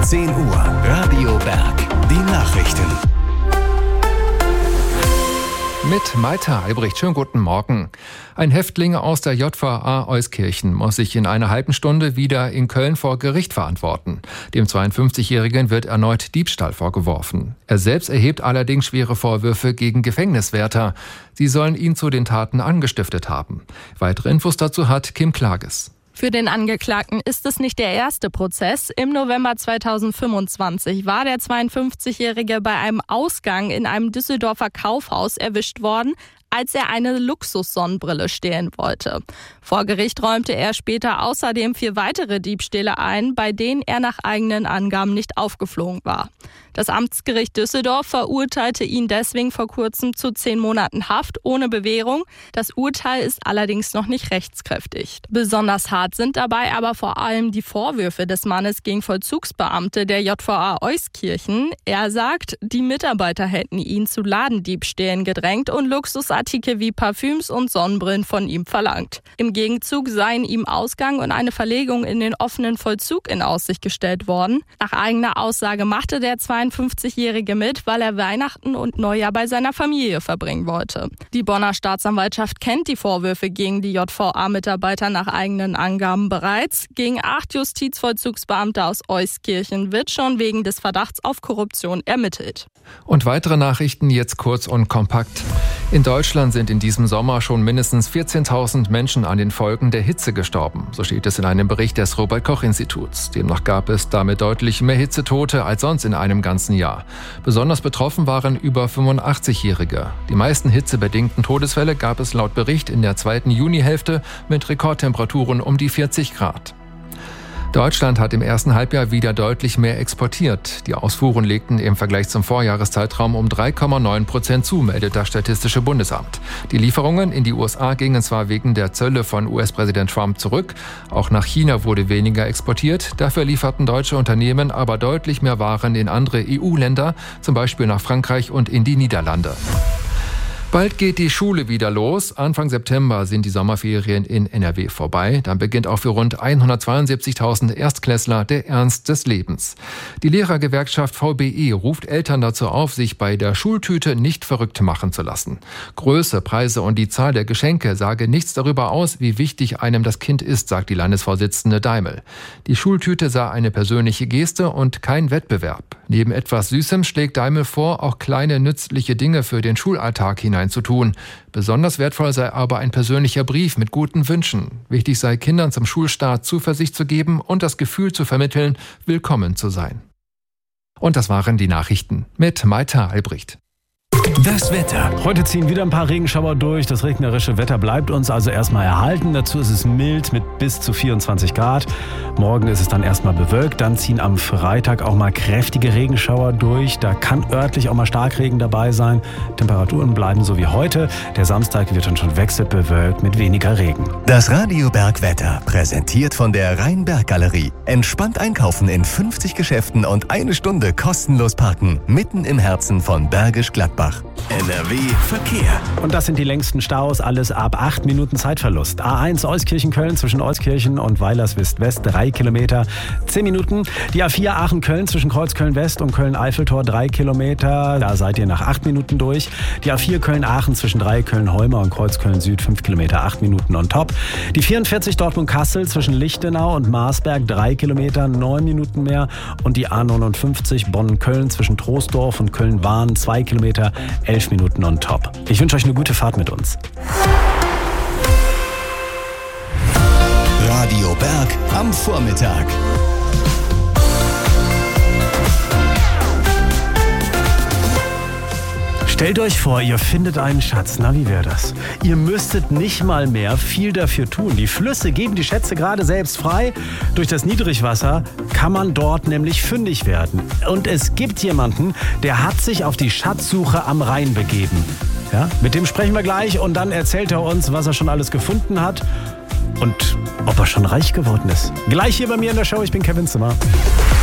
10 Uhr, Radio Berg, die Nachrichten. Mit Maita Albrecht, schönen guten Morgen. Ein Häftling aus der JVA Euskirchen muss sich in einer halben Stunde wieder in Köln vor Gericht verantworten. Dem 52-Jährigen wird erneut Diebstahl vorgeworfen. Er selbst erhebt allerdings schwere Vorwürfe gegen Gefängniswärter. Sie sollen ihn zu den Taten angestiftet haben. Weitere Infos dazu hat Kim Klages. Für den Angeklagten ist es nicht der erste Prozess. Im November 2025 war der 52-Jährige bei einem Ausgang in einem Düsseldorfer Kaufhaus erwischt worden, als er eine Luxussonnenbrille stehlen wollte. Vor Gericht räumte er später außerdem 4 weitere Diebstähle ein, bei denen er nach eigenen Angaben nicht aufgeflogen war. Das Amtsgericht Düsseldorf verurteilte ihn deswegen vor kurzem zu 10 Monaten Haft ohne Bewährung. Das Urteil ist allerdings noch nicht rechtskräftig. Besonders hart sind dabei aber vor allem die Vorwürfe des Mannes gegen Vollzugsbeamte der JVA Euskirchen. Er sagt, die Mitarbeiter hätten ihn zu Ladendiebstählen gedrängt und Luxusartikel wie Parfüms und Sonnenbrillen von ihm verlangt. Im Gegenzug seien ihm Ausgang und eine Verlegung in den offenen Vollzug in Aussicht gestellt worden. Nach eigener Aussage machte der 52-Jährige mit, weil er Weihnachten und Neujahr bei seiner Familie verbringen wollte. Die Bonner Staatsanwaltschaft kennt die Vorwürfe gegen die JVA-Mitarbeiter nach eigenen Angaben bereits. Gegen 8 Justizvollzugsbeamte aus Euskirchen wird schon wegen des Verdachts auf Korruption ermittelt. Und weitere Nachrichten jetzt kurz und kompakt. In Deutschland sind in diesem Sommer schon mindestens 14.000 Menschen an den Folgen der Hitze gestorben. So steht es in einem Bericht des Robert-Koch-Instituts. Demnach gab es damit deutlich mehr Hitzetote als sonst in einem ganzen Jahr. Besonders betroffen waren über 85-Jährige. Die meisten hitzebedingten Todesfälle gab es laut Bericht in der zweiten Junihälfte mit Rekordtemperaturen um die 40 Grad. Deutschland hat im ersten Halbjahr wieder deutlich mehr exportiert. Die Ausfuhren legten im Vergleich zum Vorjahreszeitraum um 3,9% zu, meldet das Statistische Bundesamt. Die Lieferungen in die USA gingen zwar wegen der Zölle von US-Präsident Trump zurück, auch nach China wurde weniger exportiert. Dafür lieferten deutsche Unternehmen aber deutlich mehr Waren in andere EU-Länder, zum Beispiel nach Frankreich und in die Niederlande. Bald geht die Schule wieder los. Anfang September sind die Sommerferien in NRW vorbei. Dann beginnt auch für rund 172.000 Erstklässler der Ernst des Lebens. Die Lehrergewerkschaft VBE ruft Eltern dazu auf, sich bei der Schultüte nicht verrückt machen zu lassen. Größe, Preise und die Zahl der Geschenke sage nichts darüber aus, wie wichtig einem das Kind ist, sagt die Landesvorsitzende Daimel. Die Schultüte sei eine persönliche Geste und kein Wettbewerb. Neben etwas Süßem schlägt Daimel vor, auch kleine nützliche Dinge für den Schulalltag hineinzutun. Besonders wertvoll sei aber ein persönlicher Brief mit guten Wünschen. Wichtig sei, Kindern zum Schulstart Zuversicht zu geben und das Gefühl zu vermitteln, willkommen zu sein. Und das waren die Nachrichten mit Maita Albrecht. Das Wetter. Heute ziehen wieder ein paar Regenschauer durch. Das regnerische Wetter bleibt uns also erstmal erhalten. Dazu ist es mild mit bis zu 24 Grad. Morgen ist es dann erstmal bewölkt. Dann ziehen am Freitag auch mal kräftige Regenschauer durch. Da kann örtlich auch mal Starkregen dabei sein. Temperaturen bleiben so wie heute. Der Samstag wird dann schon wechselbewölkt mit weniger Regen. Das Radio Berg Wetter, präsentiert von der Rhein-Berg-Galerie. Entspannt einkaufen in 50 Geschäften und 1 Stunde kostenlos parken. Mitten im Herzen von Bergisch Gladbach. NRW Verkehr. Und das sind die längsten Staus, alles ab 8 Minuten Zeitverlust. A1 Euskirchen-Köln zwischen Euskirchen und Weilerswist-West 3 Kilometer, 10 Minuten. Die A4 Aachen-Köln zwischen Kreuzköln-West und Köln-Eiffeltor 3 Kilometer, da seid ihr nach 8 Minuten durch. Die A4 Köln-Aachen zwischen Köln-Holmer und Kreuzköln-Süd 5 Kilometer, 8 Minuten on top. Die 44 Dortmund-Kassel zwischen Lichtenau und Marsberg 3 Kilometer, 9 Minuten mehr. Und die A59 Bonn-Köln zwischen Troisdorf und Köln-Wahn 2 Kilometer, 11 Minuten on top. Ich wünsche euch eine gute Fahrt mit uns. Radio Berg am Vormittag. Stellt euch vor, ihr findet einen Schatz. Na, wie wäre das? Ihr müsstet nicht mal mehr viel dafür tun. Die Flüsse geben die Schätze gerade selbst frei. Durch das Niedrigwasser kann man dort nämlich fündig werden. Und es gibt jemanden, der hat sich auf die Schatzsuche am Rhein begeben. Ja, mit dem sprechen wir gleich und dann erzählt er uns, was er schon alles gefunden hat und ob er schon reich geworden ist. Gleich hier bei mir in der Show. Ich bin Kevin Zimmer.